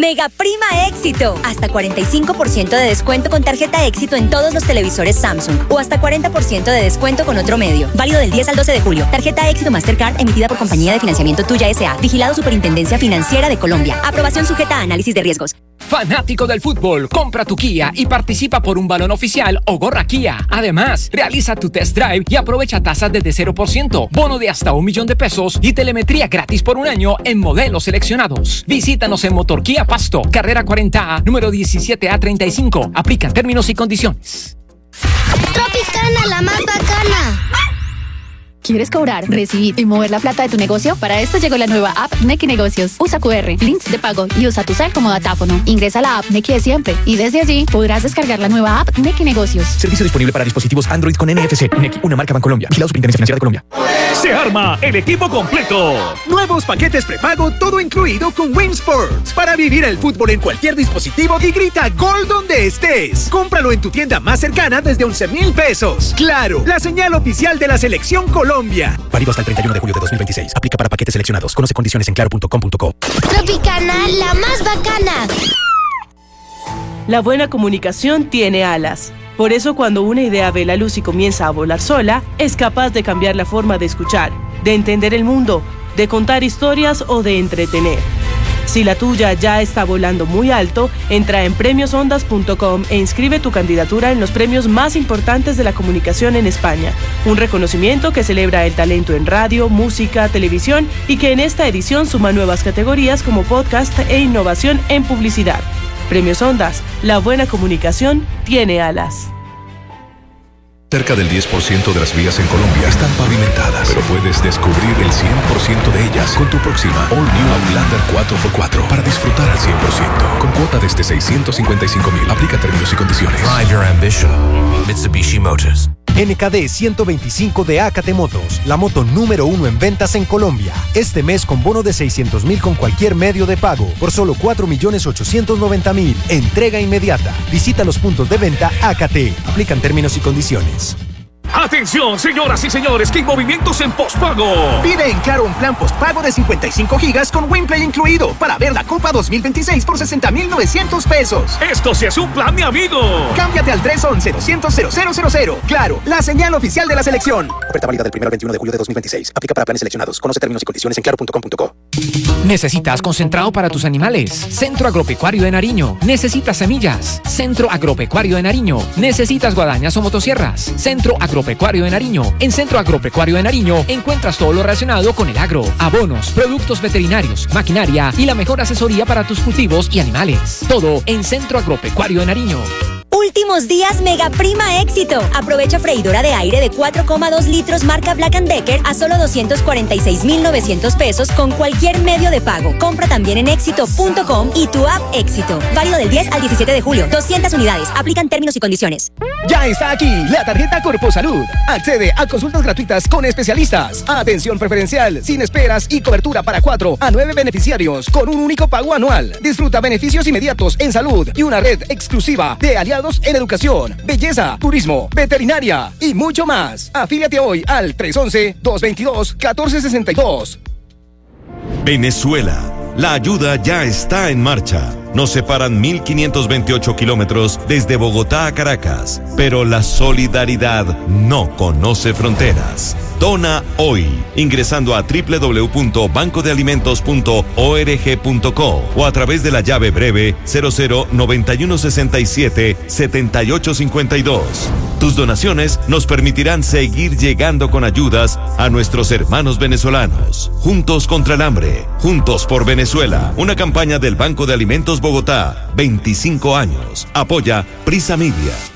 Mega Prima Éxito. Hasta 45% de descuento con tarjeta Éxito en todos los televisores Samsung o hasta 40% de descuento con otro medio. Válido del 10 al 12 de julio. Tarjeta Éxito Mastercard emitida por Compañía de Financiamiento Tuya S.A. Vigilado Superintendencia Financiera de Colombia. Aprobación sujeta a análisis de riesgos. Fanático del fútbol, compra tu Kia y participa por un balón oficial o gorra Kia. Además, realiza tu test drive y aprovecha tasas desde 0%, bono de hasta $1.000.000 y telemetría gratis por un año en modelos seleccionados. Visítanos en Motor Kia Pasto, carrera 40A, número 17A35. Aplican términos y condiciones. Tropicana, la más bacana. ¿Quieres cobrar, recibir y mover la plata de tu negocio? Para esto llegó la nueva app Nequi Negocios. Usa QR, links de pago y usa tu cel como datáfono. Ingresa a la app Nequi de siempre y desde allí podrás descargar la nueva app Nequi Negocios. Servicio disponible para dispositivos Android con NFC. Nequi, una marca Bancolombia. Vigilado Superintendencia Financiera de Colombia. Se arma el equipo completo. Nuevos paquetes prepago, todo incluido con Win Sports. Para vivir el fútbol en cualquier dispositivo y grita gol donde estés. Cómpralo en tu tienda más cercana desde 11,000 pesos. Claro, la señal oficial de la Selección Colombia. Válido hasta el 31 de julio de 2026. Aplica para paquetes seleccionados. Conoce condiciones en claro.com.co. Tropicana, la más bacana. La buena comunicación tiene alas. Por eso cuando una idea ve la luz y comienza a volar sola, es capaz de cambiar la forma de escuchar, de entender el mundo, de contar historias o de entretener. Si la tuya ya está volando muy alto, entra en premiosondas.com e inscribe tu candidatura en los premios más importantes de la comunicación en España. Un reconocimiento que celebra el talento en radio, música, televisión y que en esta edición suma nuevas categorías como podcast e innovación en publicidad. Premios Ondas, la buena comunicación tiene alas. Cerca del 10% de las vías en Colombia están pavimentadas, pero puedes descubrir el 100% de ellas con tu próxima All New Outlander 4x4 para disfrutar al 100%. Con cuota desde $655,000. Aplica términos y condiciones. Drive your ambition. Mitsubishi Motors. NKD 125 de AKT Motos, la moto número 1 en ventas en Colombia. Este mes con bono de 600,000 con cualquier medio de pago, por solo 4.890.000. Entrega inmediata. Visita los puntos de venta AKT. Aplican términos y condiciones. Atención, señoras y señores, que hay movimientos en pospago. Pide en Claro un plan pospago de 55 gigas con WinPlay incluido para ver la Copa 2026 por 60,900 pesos. Esto sí es un plan, mi amigo. Cámbiate al 311-200-0000. Claro, la señal oficial de la selección. Oferta válida del 1 al 21 de julio de 2026. Aplica para planes seleccionados. Conoce términos y condiciones en claro.com.co. ¿Necesitas concentrado para tus animales? Centro Agropecuario de Nariño. ¿Necesitas semillas? Centro Agropecuario de Nariño. ¿Necesitas guadañas o motosierras? Centro Agropecuario de Nariño. En Centro Agropecuario de Nariño encuentras todo lo relacionado con el agro, abonos, productos veterinarios, maquinaria y la mejor asesoría para tus cultivos y animales. Todo en Centro Agropecuario de Nariño. Últimos días Mega Prima Éxito. Aprovecha freidora de aire de 4,2 litros marca Black & Decker a solo 246,900 pesos con cualquier medio de pago. Compra también en éxito.com y tu app Éxito. Válido del 10 al 17 de julio. 200 unidades. Aplican términos y condiciones. Ya está aquí la tarjeta Corpo Salud. Accede a consultas gratuitas con especialistas. Atención preferencial, sin esperas y cobertura para 4 a 9 beneficiarios con un único pago anual. Disfruta beneficios inmediatos en salud y una red exclusiva de aliados en educación, belleza, turismo, veterinaria y mucho más. Afíliate hoy al 311-222-1462. Venezuela. La ayuda ya está en marcha. Nos separan 1.528 kilómetros desde Bogotá a Caracas, pero la solidaridad no conoce fronteras. Dona hoy, ingresando a www.bancodealimentos.org.co o a través de la llave breve 0091677852. Tus donaciones nos permitirán seguir llegando con ayudas a nuestros hermanos venezolanos. Juntos contra el hambre, juntos por Venezuela. Una campaña del Banco de Alimentos Bogotá, 25 años. Apoya Prisa Media.